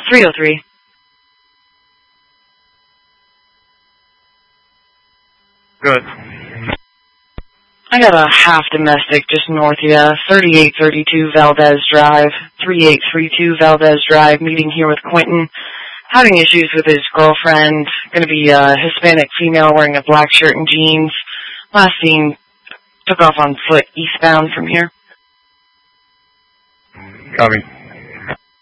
303. Good. I got a half domestic just north of you, 3832 Valdez Drive, 3832 Valdez Drive, meeting here with Quentin. Having issues with his girlfriend. Going to be a Hispanic female wearing a black shirt and jeans. Last seen took off on foot eastbound from here. Copy.